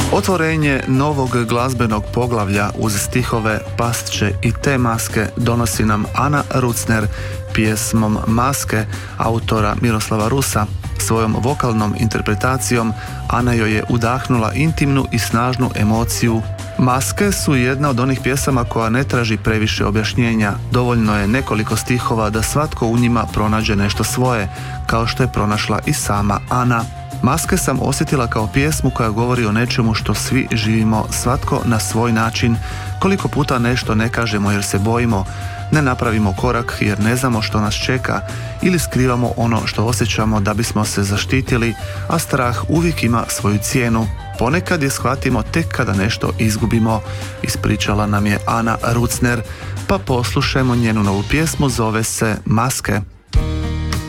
Otvorenje novog glazbenog poglavlja uz stihove Past će i te maske donosi nam Ana Rucner pjesmom Maske autora Miroslava Rusa. Svojom vokalnom interpretacijom Ana joj je udahnula intimnu i snažnu emociju. Maske su jedna od onih pjesama koja ne traži previše objašnjenja. Dovoljno je nekoliko stihova da svatko u njima pronađe nešto svoje, kao što je pronašla i sama Ana. Maske sam osjetila kao pjesmu koja govori o nečemu što svi živimo, svatko na svoj način. Koliko puta nešto ne kažemo jer se bojimo, ne napravimo korak jer ne znamo što nas čeka ili skrivamo ono što osjećamo da bismo se zaštitili, a strah uvijek ima svoju cijenu. Ponekad je shvatimo tek kada nešto izgubimo, ispričala nam je Ana Rucner, pa poslušajmo njenu novu pjesmu, zove se Maske.